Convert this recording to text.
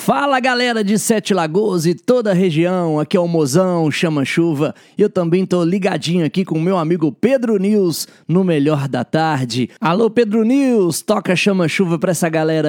Fala galera de Sete Lagoas e toda a região, aqui é o Mozão Chama Chuva e eu também tô ligadinho aqui com o meu amigo Pedro News no Melhor da Tarde. Alô Pedro News, toca Chama Chuva pra essa galera